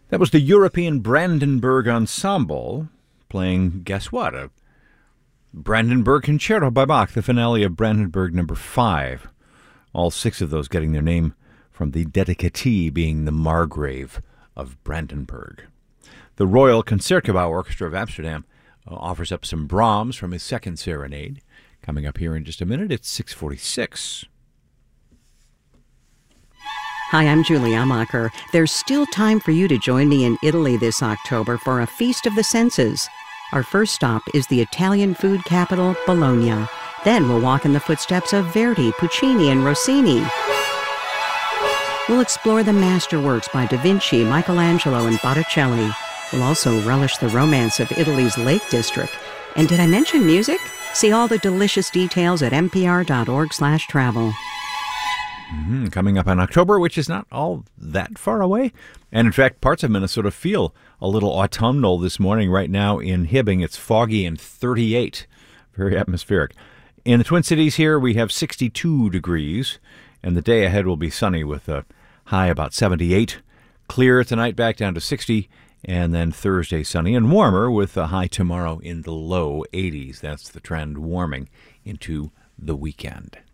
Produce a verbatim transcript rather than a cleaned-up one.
That was the European Brandenburg Ensemble playing, guess what, a Brandenburg Concerto by Bach, the finale of Brandenburg number five. All six of those getting their name from the dedicatee being the Margrave of Brandenburg. The Royal Concertgebouw Orchestra of Amsterdam uh, offers up some Brahms from his second serenade. Coming up here in just a minute, it's six forty-six. Hi, I'm Julie Amacher. There's still time for you to join me in Italy this October for a Feast of the Senses. Our first stop is the Italian food capital, Bologna. Then we'll walk in the footsteps of Verdi, Puccini, and Rossini. We'll explore the masterworks by Da Vinci, Michelangelo, and Botticelli. We'll also relish the romance of Italy's Lake District. And did I mention music? See all the delicious details at npr.org slash travel. Mm-hmm. Coming up in October, which is not all that far away. And in fact, parts of Minnesota feel a little autumnal this morning. Right now in Hibbing, it's foggy and thirty-eight. Very atmospheric. In the Twin Cities here, we have sixty-two degrees. And the day ahead will be sunny with a high about seventy-eight. Clear tonight, back down to sixty. And then Thursday sunny and warmer with a high tomorrow in the low eighties. That's the trend, warming into the weekend.